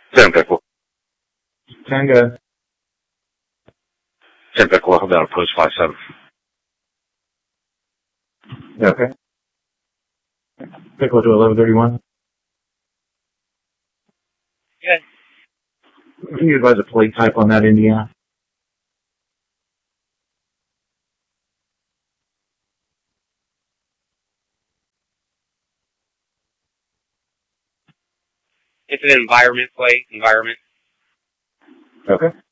10 Pickle. Tango. 10 Pickle, about a post 5-7. Okay. Pickle to 1131. Good. Can you advise a plate type on that, Indiana? It's an environment plate. Environment. Okay.